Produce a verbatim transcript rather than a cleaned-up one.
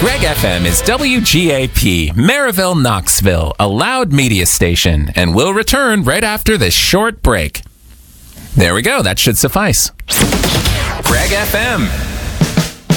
Greg F M is W G A P, Maryville, Knoxville, a loud media station, and we'll return right after this short break. There we go. That should suffice. Greg F M.